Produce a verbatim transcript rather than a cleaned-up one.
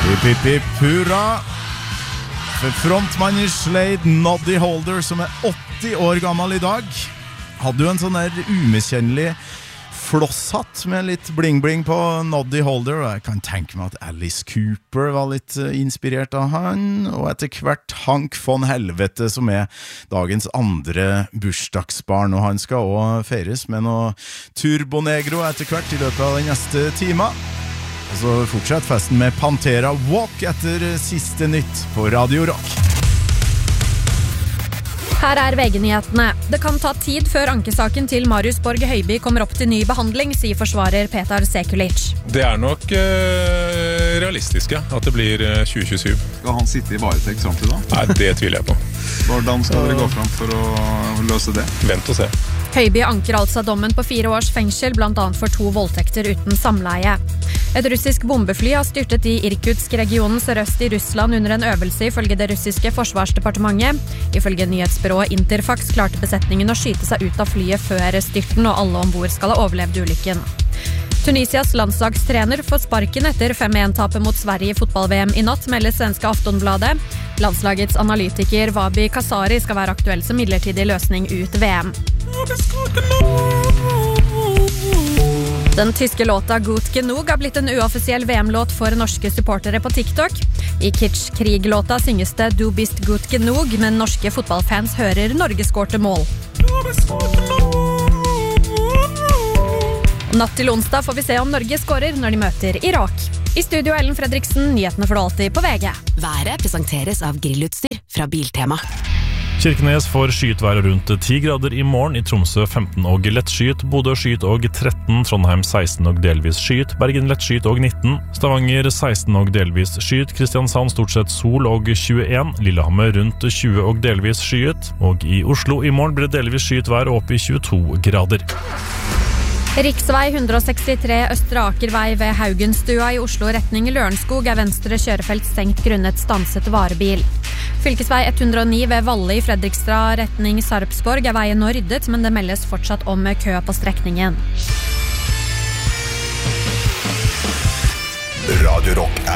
Hipp, hipp, hipp, hurra for frontmann i Slade, Noddy Holder, som er åtti år gammel i dag. Hadde jo en sånn der umiskjennelig flosshatt med litt bling-bling på Noddy Holder, og jeg kan tenke meg at Alice Cooper var litt inspirert av han, og etter hvert Hank von Helvete, som er dagens andre bursdagsbarn, og han skal også feires med noe turbonegro etter hvert i løpet av den neste timen. Og så fortsetter festen med Pantera Walk etter siste nytt på Radio Rock. Her er V G-nyhetene. Det kan ta tid før ankesaken til Marius Borg Høiby kommer opp til ny behandling, sier forsvarer Petar Sekulic. Det er nok uh, realistisk, ja, at det blir uh, tjue tjuesju. Skal han sitte i varetekt fram til da? Nei, det tviler jeg på. Hvordan skal dere gå fram for å løse det? Vent og se. Høiby anker altså dommen på fire års fengsel, blant annet for to voldtekter uten samleie. Et russisk bombefly har styrtet i Irkutsk-regionen sørøst i Russland under en øvelse ifølge det russiske forsvarsdepartementet. Ifølge nyhetsbyrået Interfax klarte besetningen å skyte seg ut av flyet før styrten, og alle ombord skal ha overlevd ulykken. Tunisias landslagstrener får sparken etter fem en-tapet mot Sverige i fotball-V M i natt, melder svenske Aftonbladet. Landslagets analytiker Wabi Kasari skal være aktuell som midlertidig løsning ut V M. Den tyske låta Gut Genug har blitt en uoffisiell V M-låt for norske supportere på TikTok. I Kitsch-krig-låta synges det Du bist gut genug, men norske fotballfans hører Norge skårte mål. Natt til onsdag får vi se om Norge skårer når de møter Irak. I studio Ellen Fredriksen, nyhetene får du alltid på V G. Været presenteres av grillutstyr fra Biltema. Kirkenes får skytvær rundt ti grader i morgen, i Tromsø femten og lettskyt, Bodø skyt og tretten, Trondheim seksten og delvis skyt, Bergen lettskyt og nitten, Stavanger seksten og delvis skyt, Kristiansand stort sett sol og tjueen, Lillehammer rundt tjue og delvis skyet, og i Oslo i morgen blir det delvis skytvær opp i tjueto grader. Riksvei one sixty-three Østre Akervei ved Haugenstua i Oslo retning Lørenskog er venstre kjørefelt stengt grunnet stanset varebil. Fylkesvei one oh nine ved Valle i Fredrikstad retning Sarpsborg er veien nå ryddet, men det meldes fortsatt om kø på strekningen. Radio Rock